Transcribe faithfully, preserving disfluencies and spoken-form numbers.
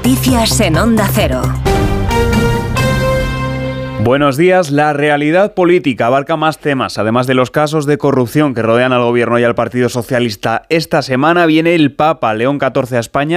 Noticias en Onda Cero. Buenos días. La realidad política abarca más temas, además de los casos de corrupción que rodean al gobierno y al Partido Socialista. Esta semana viene el Papa León catorce a España